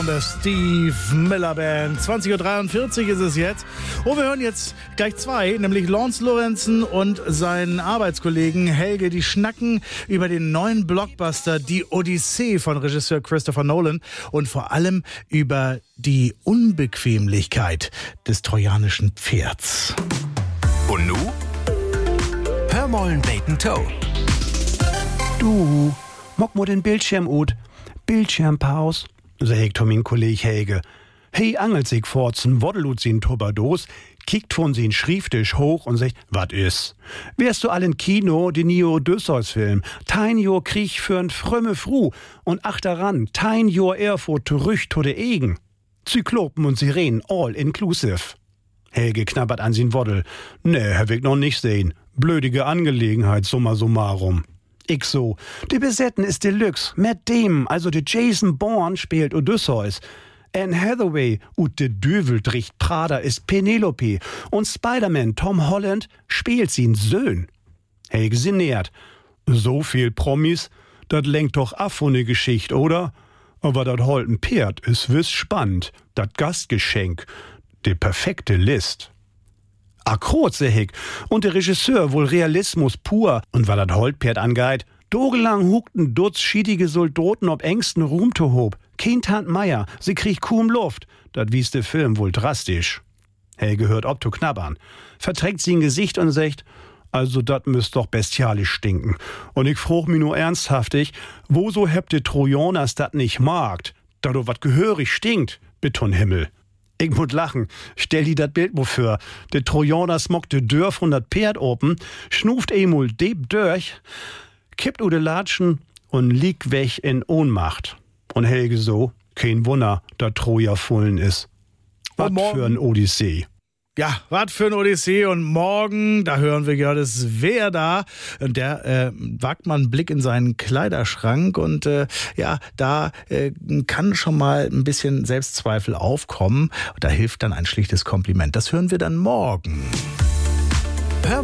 von der Steve Miller Band. 20.43 Uhr ist es jetzt. Und wir hören jetzt gleich zwei, nämlich Lance Lorenzen und seinen Arbeitskollegen Helge. Die schnacken über den neuen Blockbuster Die Odyssee von Regisseur Christopher Nolan und vor allem über die Unbequemlichkeit des trojanischen Pferds. Und nu? Hör mollen Bacon Toe. Du, mock mo den Bildschirm ut. Bildschirmpaus, sagt mein Kollege Helge. Hey, angelt sich forzen, woddelut sin Tuberdos, kickt von sin Schrieftisch hoch und sagt, wat is? Wärst du allen Kino, den Neo-Odysseus-Film, tein Jor Krieg für'n frömme Fru und ach daran, tein Jor Erfurt zurück to de Egen. Zyklopen und Sirenen, all inclusive. Helge knabbert an sin Woddel. Nee, hab ich noch nicht sehen. Blödige Angelegenheit, summa summarum. Ich so, die Besetten ist Deluxe. Matt Damon, also der Jason Bourne, spielt Odysseus. Anne Hathaway und de Döveldricht Prada ist Penelope. Und Spider-Man Tom Holland spielt sin Söhn. Helge sinniert. So viel Promis, dat lenkt doch ab von ne Geschichte, oder? Aber dat holten Pferd ist wiss spannend. Dat Gastgeschenk, de perfekte List. Akrot, seh ich. Und der Regisseur wohl Realismus pur. Und was dat Holtpferd angeht, dogelang hukten Dutz schiedige Soldaten ob engsten Ruhm to hob. Kein Tant Meier, sie kriegt kaum Luft. Dat wies der Film wohl drastisch. Helge hört ob to knabbern. Verträgt sie ein Gesicht und sagt, also dat müsst doch bestialisch stinken. Und ich frug mich nur ernsthaftig, wo so hebt de Trojaners dat nicht magt? Da do wat gehörig stinkt, Betonhimmel. Ich muss lachen. Stell dir das Bild mal vor. Der Trojaner smockt de Dörr von dat Pferd open, schnuft emul deep durch, kippt u de Latschen und liegt weg in Ohnmacht. Und Helge so, kein Wunder, da Troja vollen ist. Was für ein Odyssee. Ja, was für ein Odyssee. Und morgen, da hören wir ja das Wer da. Und der wagt mal einen Blick in seinen Kleiderschrank. Und ja, da kann schon mal ein bisschen Selbstzweifel aufkommen. Da hilft dann ein schlichtes Kompliment. Das hören wir dann morgen.